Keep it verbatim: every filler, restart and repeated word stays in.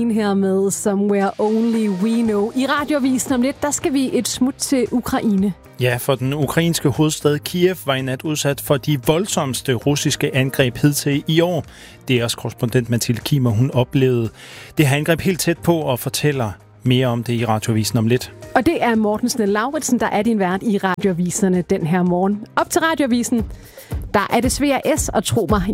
Her med Somewhere Only We Know. I Radioavisen om lidt, der skal vi et smut til Ukraine. Ja, for den ukrainske hovedstad Kiev var i nat udsat for de voldsomste russiske angreb hidtil i år. Det er også korrespondent Mathilde Kimer, hun oplevede det her angreb helt tæt på og fortæller mere om det i Radioavisen om lidt. Og det er Morten Snell-Lauritsen, der er din vært i Radioaviserne den her morgen. Op til Radioavisen, der er det svært S, og tro mig,